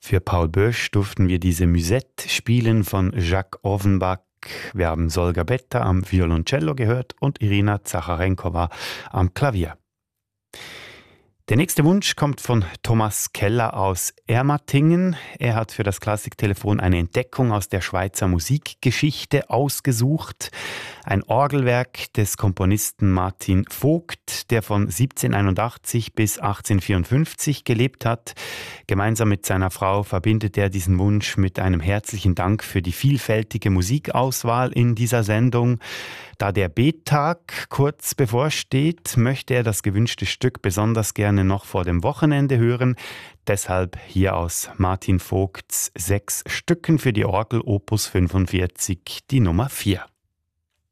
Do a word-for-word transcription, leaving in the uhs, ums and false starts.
Für Paul Bösch durften wir diese Musette spielen von Jacques Offenbach. Wir haben Solga Betta am Violoncello gehört und Irina Zacharenkowa am Klavier. Der nächste Wunsch kommt von Thomas Keller aus Ermatingen. Er hat für das Klassiktelefon eine Entdeckung aus der Schweizer Musikgeschichte ausgesucht. Ein Orgelwerk des Komponisten Martin Vogt, der von siebzehnhunderteinundachtzig bis achtzehnhundertvierundfünfzig gelebt hat. Gemeinsam mit seiner Frau verbindet er diesen Wunsch mit einem herzlichen Dank für die vielfältige Musikauswahl in dieser Sendung. Da der B-Tag kurz bevorsteht, möchte er das gewünschte Stück besonders gerne noch vor dem Wochenende hören. Deshalb hier aus Martin Vogts sechs Stücken für die Orgel Opus fünfundvierzig die Nummer vier.